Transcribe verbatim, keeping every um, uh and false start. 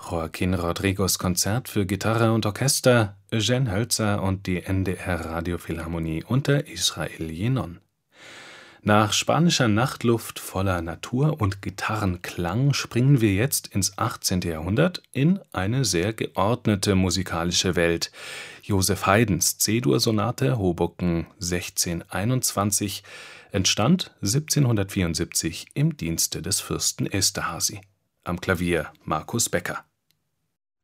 Joaquín Rodrigos Konzert für Gitarre und Orchester, Eugene Hölzer und die N D R Radiophilharmonie unter Israel Yinon. Nach spanischer Nachtluft voller Natur und Gitarrenklang springen wir jetzt ins achtzehnte. Jahrhundert in eine sehr geordnete musikalische Welt. Joseph Haydns C-Dur-Sonate Hoboken sechzehn einundzwanzig entstand siebzehnhundertvierundsiebzig im Dienste des Fürsten Esterházy. Am Klavier Markus Becker.